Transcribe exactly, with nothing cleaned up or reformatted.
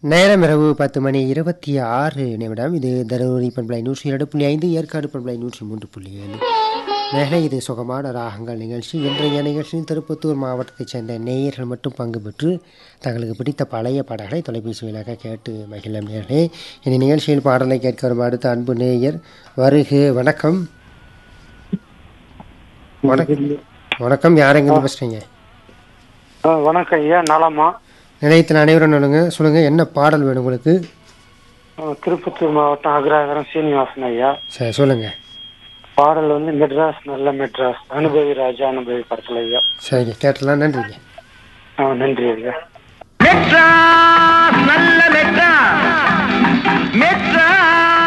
நேரம் இரவு பத்து மணி இருபத்தி ஆறு நிமிடம். இது தருமபுரி பண்பலை நூற்றி இரண்டு புள்ளி ஐந்து, ஏற்காடு பண்பலை நூற்றி மூன்று புள்ளி ஏழு. நேரே இது சுகமான ராகங்கள் நிகழ்ச்சி. இன்றைய நிகழ்ச்சியில் திருப்பத்தூர் மாவட்டத்தைச் சேர்ந்த நேயர்கள் மட்டும் பங்கு பெற்று தங்களுக்கு பிடித்த பழைய பாடல்களை தொலைபேசி வழியாக கேட்டு மகிழும் நேர்களே. இந்த நிகழ்ச்சியில் பாடலை கேட்க வரும் அடுத்த அன்பு நேயர் வருக. வணக்கம். வணக்கம். வணக்கம். யாரெங்க பேசுறீங்க? வணக்கம் ஐயா. நலமா? நிலையத்தில் அனைவரும் சொல்லுங்க. சொல்லுங்க, என்ன பாடல் வேணும் உங்களுக்கு? திருப்பத்தூர் மாவட்டம் அக்ராகரம் சீனிவாசன் ஐயா. சரி, சொல்லுங்க. பாடல் வந்து மெட்ராஸ் நல்ல மெட்ராஸ், அனுபவி ராஜா அனுபவி படத்துல ஐயா. சரிங்க, கேட்டலாம். நன்றிங்க. ஆ, நன்றி ஐயா. மெட்ராஸ் நல்ல மெட்ராஸ், மெட்ராஸ்